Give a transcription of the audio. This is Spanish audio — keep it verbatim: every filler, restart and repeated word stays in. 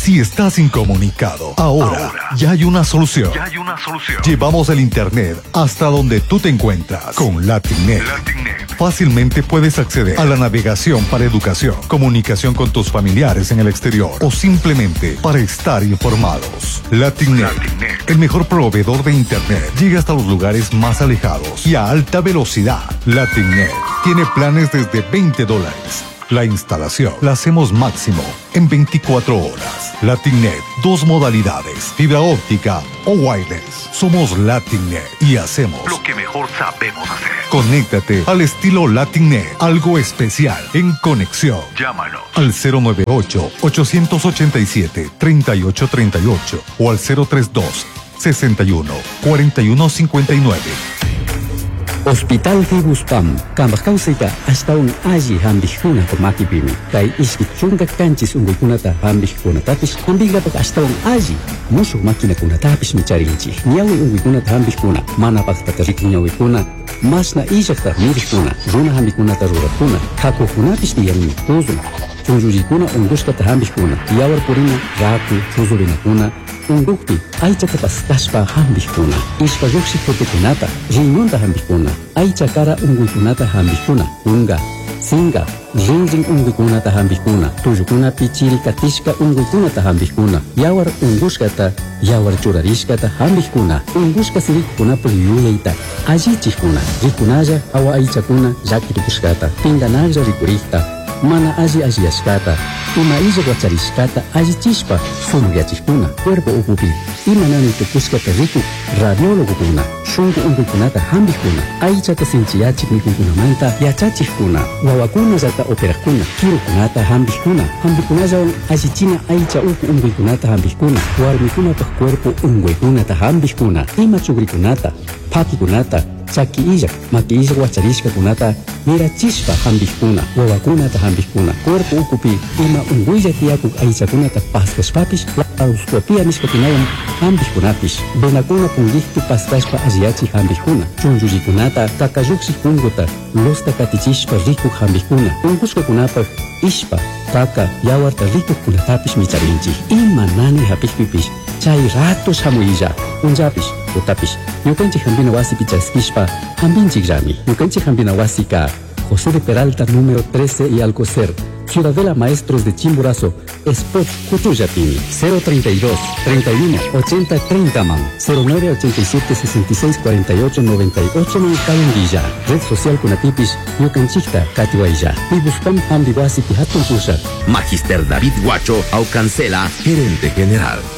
Si estás incomunicado, ahora, ahora ya hay una solución. Ya hay una solución. Llevamos el internet hasta donde tú te encuentras con Latinnet. Latinnet. Fácilmente puedes acceder a la navegación para educación, comunicación con tus familiares en el exterior o simplemente para estar informados. Latinnet, Latinnet, el mejor proveedor de internet, llega hasta los lugares más alejados y a alta velocidad. Latinnet tiene planes desde veinte dólares. La instalación la hacemos máximo en veinticuatro horas. Latinnet, dos modalidades, fibra óptica o wireless. Somos Latinnet y hacemos lo que mejor sabemos hacer. Conéctate al estilo Latinnet, algo especial en conexión. Llámanos al cero nueve ocho, ocho ocho siete, tres ocho tres ocho o al cero tres dos, sesenta y uno, cuarenta y uno cincuenta y nueve. Hospital Fibuspam, Kambakausita, hasta un aji hambijuna por makipimi. Kai iskichunga kanchis unguikunata hambijkunatapis, hambigapak hasta un aji. Musu makina kunatapis micharinchi. Niawi unguikunata hambijkuna, manapaktatarikin niawikuna. Masna ijakta mirikuna, runa hambikunata rurakuna. Kakukunapis diyanmi, tuzun. Chunjujikuna unguskata hambijkuna. Yawar purina, raku, chuzurinakuna. Ungukti, aichata pastashpa hambijkuna. Ishpa yuksikotekunata, riñonta hambijkuna. Aicha kara unguikunata hambijkuna. Unga, singa, rinrin unguikunata hambijkuna. Tuyukuna pichiri katishka unguikunata hambijkuna. Yawar unguskata, yawar churarishkata hambijkuna. Unguska sirikuna puyuyaita. Allichikuna, rikunaya awa aichakuna yakirikushkata. Pinganaya rikurikta. Mana aji ajiyashkata, ima ija guacharishkata ajichishpa, sumugyachikuna, cuerpo upupi, ima nani tukushkata riku, radiólogo kuna, shungu ungukunata hambikuna, aichata sinchiyachik mikunkunamanta, yachachikuna, wawakuna zata operakuna, kirukunata hambikuna, hambikuna jawan ajichina aicha uku ungukunata hambikuna, warmikunata cuerpo ungukunata hambikuna, ima chugrikunata, pakikunata, chaki ijak, maki ijak wacharishka kunata, mirachispa hambijkuna, wawakunata hambijkuna, cuerpo ukupi, ima unguilla tiakuk aichakunata paskashpapish, lauscopia nishkatinayan hambijkunapis, benakuna pungihtu pastashpa aziachi hambijkuna, chunjuyikunata, kakayuksi kunguta, losta katichishpa rikuk hambijkuna, unguska kunapak, ishpa, kaka, yawarta rikuk kunatapish micharinchi, ima nani hapikpipish, chay ratos hamuilla, unjapish, utapish, yukanchik hambina wasi pichaskishpa, hambinchik rami, yukanchik hambina wasi ka, José de Peralta número trece y Alcocer, Ciudadela Maestros de Chimborazo, Spot Cutuyapini, cero treinta y dos, treinta y uno, ochenta, treinta man, cero nueve ochenta y siete, sesenta y seis, cuarenta y ocho, noventa y ocho man Calendilla, Red Social Kunatipish, Yucanchikta, Katiwaija, Pibuspam Hambiwasi Pihatun Pusha. Magister David Guacho, Aucancela, Gerente General.